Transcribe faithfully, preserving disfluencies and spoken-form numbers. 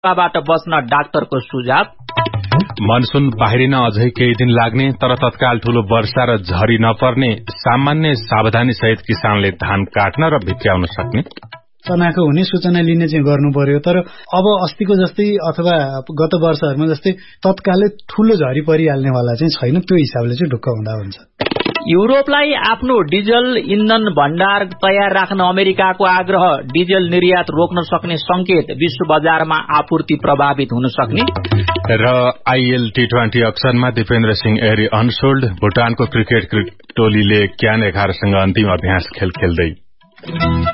बाट बस्न डाक्टरको सुझाव। मनसुन बाहिरिन अझै केही दिन लाग्ने तर तत्काल ठूलो वर्षा र झरी नपर्ने, सामान्य सावधानी सहित किसानले धान काट्न र भित्र्याउन सक्ने। चनाखो हुने सूचना लिने चाहिँ गर्नु पर्यो, तर अब अस्तिको जस्तै अथवा गत वर्षहरूमा जस्तै तत्कालै ठूलो झरी परिहाल्नेवाला चाहिँ छैन। त्यो हिसाबले चाहिँ ढुक्क हुँदा हुन्छ। युरोपलाई आफ्नो डिजल इन्धन भण्डार तयार राख्न अमेरिकाको आग्रह, डिजल निर्यात रोक्न सक्ने संकेत, विश्व बजारमा आपूर्ति प्रभावित हुन सक्ने। र IL T twenty अक्सनमा Dipendra Singh एरी अनसोल्ड, भुटानको क्रिकेट टोलीले क्यान एघारसँग अन्तिम अभ्यास खेल खेल्दै।